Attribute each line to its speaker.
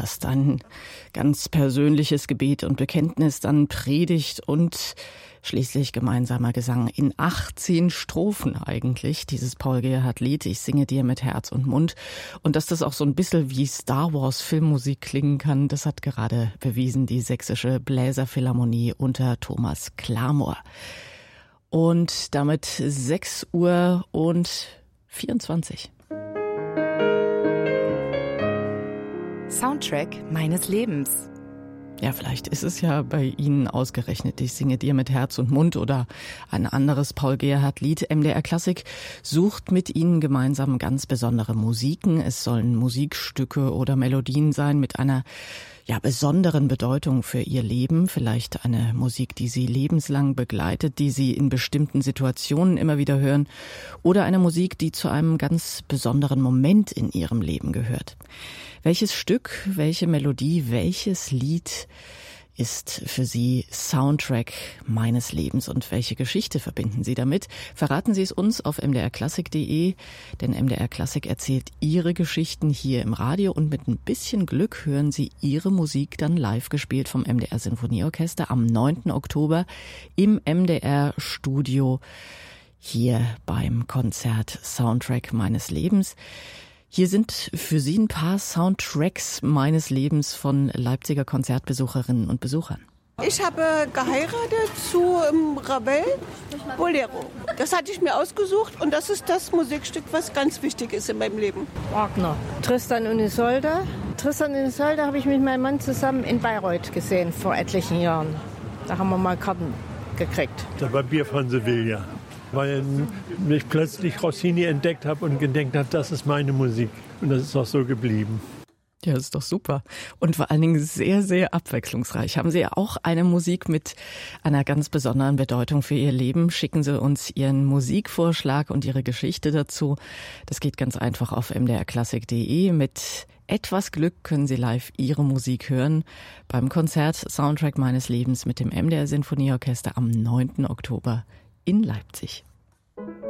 Speaker 1: Erst ein ganz persönliches Gebet und Bekenntnis, dann Predigt und schließlich gemeinsamer Gesang in 18 Strophen eigentlich, dieses Paul-Gerhardt-Lied, Ich singe dir mit Herz und Mund. Und dass das auch so ein bisschen wie Star Wars Filmmusik klingen kann, das hat gerade bewiesen die Sächsische Bläserphilharmonie unter Thomas Klamor. Und damit 6:24.
Speaker 2: Soundtrack meines Lebens.
Speaker 1: Ja, vielleicht ist es ja bei Ihnen ausgerechnet. Ich singe dir mit Herz und Mund oder ein anderes Paul-Gerhardt-Lied. MDR Klassik sucht mit Ihnen gemeinsam ganz besondere Musiken. Es sollen Musikstücke oder Melodien sein mit einer besonderen Bedeutung für Ihr Leben. Vielleicht eine Musik, die Sie lebenslang begleitet, die Sie in bestimmten Situationen immer wieder hören. Oder eine Musik, die zu einem ganz besonderen Moment in Ihrem Leben gehört. Welches Stück, welche Melodie, welches Lied ist für Sie Soundtrack meines Lebens und welche Geschichte verbinden Sie damit? Verraten Sie es uns auf mdrklassik.de, denn MDR Klassik erzählt Ihre Geschichten hier im Radio und mit ein bisschen Glück hören Sie Ihre Musik dann live gespielt vom MDR Sinfonieorchester am 9. Oktober im MDR Studio hier beim Konzert Soundtrack meines Lebens. Hier sind für Sie ein paar Soundtracks meines Lebens von Leipziger Konzertbesucherinnen und Besuchern.
Speaker 3: Ich habe geheiratet zu Ravel Bolero. Das hatte ich mir ausgesucht und das ist das Musikstück, was ganz wichtig ist in meinem Leben.
Speaker 4: Wagner. Tristan und Isolde. Tristan und Isolde habe ich mit meinem Mann zusammen in Bayreuth gesehen vor etlichen Jahren. Da haben wir mal Karten gekriegt.
Speaker 5: Das war Bier von Sevilla. Weil ich plötzlich Rossini entdeckt habe und gedacht habe, das ist meine Musik. Und das ist auch so geblieben.
Speaker 1: Ja, das ist doch super. Und vor allen Dingen sehr, sehr abwechslungsreich. Haben Sie ja auch eine Musik mit einer ganz besonderen Bedeutung für Ihr Leben? Schicken Sie uns Ihren Musikvorschlag und Ihre Geschichte dazu. Das geht ganz einfach auf mdrklassik.de. Mit etwas Glück können Sie live Ihre Musik hören beim Konzert Soundtrack meines Lebens mit dem MDR Sinfonieorchester am 9. Oktober in Leipzig.